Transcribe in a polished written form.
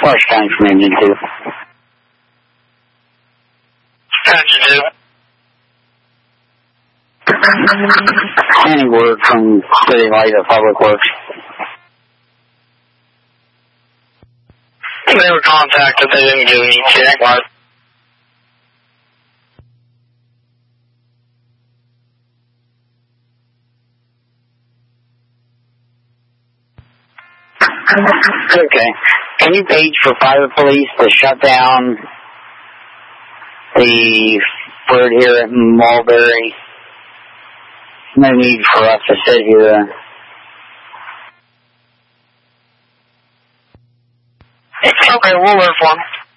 Large County from Engine 2. Engine 2. Any word from City Light of Public Works? They were contacted. They didn't give any check mark. Okay. Can you page for private police to shut down the bird here at Mulberry? No need for us to sit here. Okay, we'll learn for them.